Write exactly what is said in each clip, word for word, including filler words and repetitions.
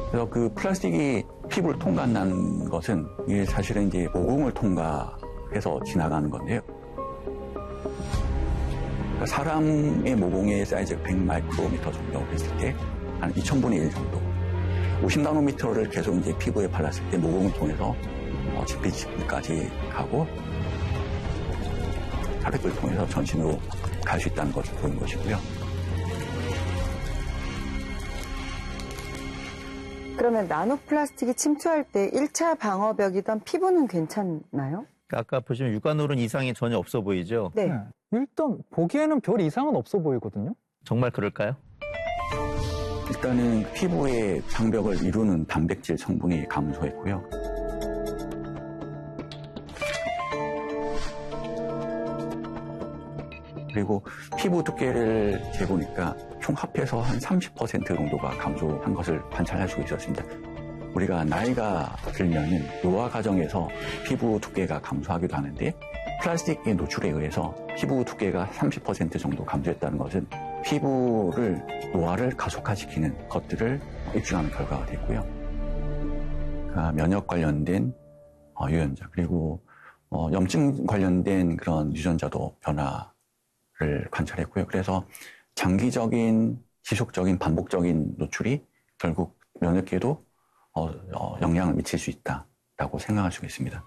그래서 그 플라스틱이 피부를 통과한다는 것은 이게 사실은 이제 모공을 통과해서 지나가는 건데요. 그러니까 사람의 모공의 사이즈가 백 마이크로미터 정도 했을 때 한 이천분의 일 정도. 오십 나노미터를 계속 이제 피부에 발랐을 때 모공을 통해서 어, 지피지피까지 가고 혈액을 통해서 전신으로 갈 수 있다는 것을 보인 것이고요. 그러면 나노플라스틱이 침투할 때 일 차 방어벽이던 피부는 괜찮나요? 아까 보시면 육안으로는 이상이 전혀 없어 보이죠? 네. 네. 일단 보기에는 별 이상은 없어 보이거든요. 정말 그럴까요? 일단은 피부의 장벽을 이루는 단백질 성분이 감소했고요. 그리고 피부 두께를 재보니까 총 합해서 한 삼십 퍼센트 정도가 감소한 것을 관찰할 수 있었습니다. 우리가 나이가 들면은 노화 과정에서 피부 두께가 감소하기도 하는데 플라스틱의 노출에 의해서 피부 두께가 삼십 퍼센트 정도 감소했다는 것은 피부를 노화를 가속화시키는 것들을 입증하는 결과가 됐고요. 그러니까 면역 관련된 유전자 그리고 염증 관련된 그런 유전자도 변화를 관찰했고요. 그래서 장기적인 지속적인 반복적인 노출이 결국 면역계에도 어, 어, 영향을 미칠 수 있다라고 생각할 수 있습니다.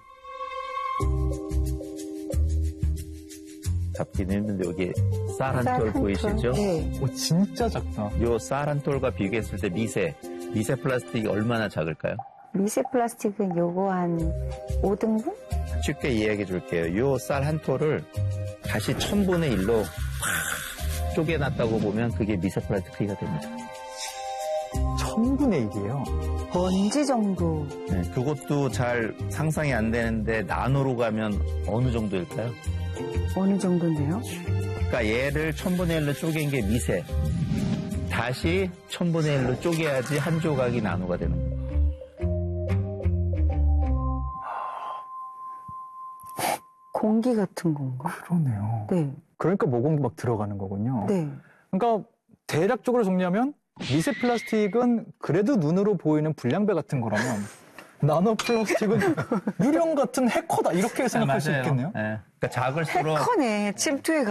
잡기는 힘든데 여기 쌀 한 톨 쌀 보이시죠? 네. 오, 진짜 작다. 요 쌀 한 톨과 비교했을 때 미세, 미세 플라스틱이 얼마나 작을까요? 미세 플라스틱은 요거 한 오 등분? 쉽게 이야기해 줄게요. 요 쌀 한 톨을 다시 천분의 일로 확 쪼개놨다고 보면 그게 미세 플라스틱 크기가 됩니다. 천분의 일이에요. 먼지 정도. 네, 그것도 잘 상상이 안 되는데 나노로 가면 어느 정도일까요? 어느 정도인데요? 그러니까 얘를 천분의 일로 쪼갠 게 미세. 다시 천분의 일로 쪼개야지 한 조각이 나노가 되는 거예요. 공기 같은 건가? 그러네요. 네. 그러니까 모공이 막 들어가는 거군요. 네. 그러니까 대략적으로 정리하면 미세 플라스틱은 그래도 눈으로 보이는 불량배 같은 거라면 나노 플라스틱은 유령 같은 해커다 이렇게 생각할 수 있겠네요. 네. 그러니까 작을수록 해커네. 침투에